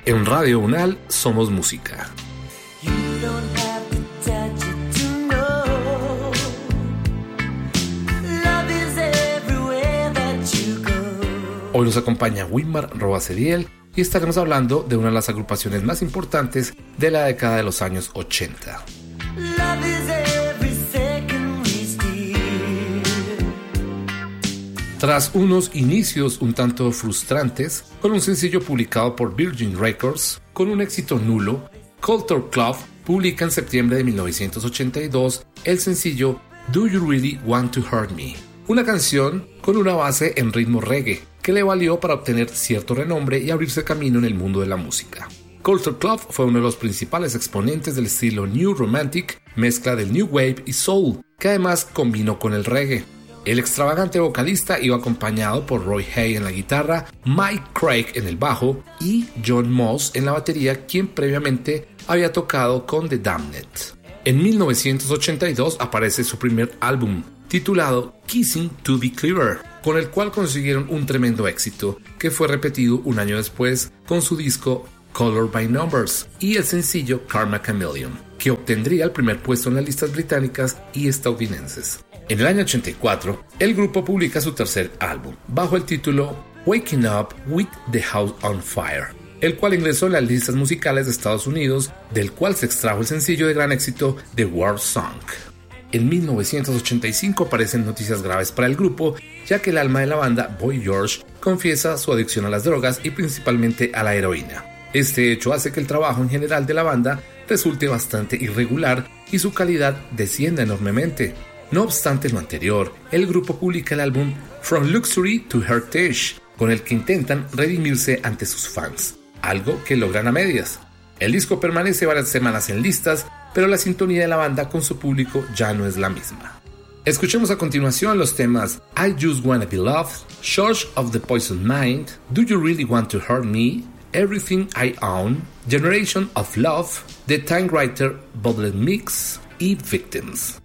En Radio UNAL somos música. Hoy nos acompaña Wilmar Robacediel y estaremos hablando de una de las agrupaciones más importantes de la década de los años 80. Tras unos inicios un tanto frustrantes, con un sencillo publicado por Virgin Records, con un éxito nulo, Culture Club publica en septiembre de 1982 el sencillo Do You Really Want to Hurt Me, una canción con una base en ritmo reggae que le valió para obtener cierto renombre y abrirse camino en el mundo de la música. Culture Club fue uno de los principales exponentes del estilo New Romantic, mezcla del New Wave y Soul, que además combinó con el reggae. El extravagante vocalista iba acompañado por Roy Hay en la guitarra, Mike Craig en el bajo y John Moss en la batería, quien previamente había tocado con The Damned. En 1982 aparece su primer álbum, titulado Kissing to Be Clearer, con el cual consiguieron un tremendo éxito, que fue repetido un año después con su disco Color by Numbers y el sencillo Karma Chameleon, que obtendría el primer puesto en las listas británicas y estadounidenses. En el año 84, el grupo publica su tercer álbum, bajo el título Waking Up with the House on Fire, el cual ingresó en las listas musicales de Estados Unidos, del cual se extrajo el sencillo de gran éxito The War Song. En 1985 aparecen noticias graves para el grupo, ya que el alma de la banda, Boy George, confiesa su adicción a las drogas y principalmente a la heroína. Este hecho hace que el trabajo en general de la banda resulte bastante irregular y su calidad descienda enormemente. No obstante lo anterior, el grupo publica el álbum From Luxury to Heritage, con el que intentan redimirse ante sus fans, algo que logran a medias. El disco permanece varias semanas en listas, pero la sintonía de la banda con su público ya no es la misma. Escuchemos a continuación los temas I Just Wanna Be Loved, Church of the Poisoned Mind, Do You Really Want to Hurt Me, Everything I Own, Generation of Love, The Time Writer Bottled Mix y Victims.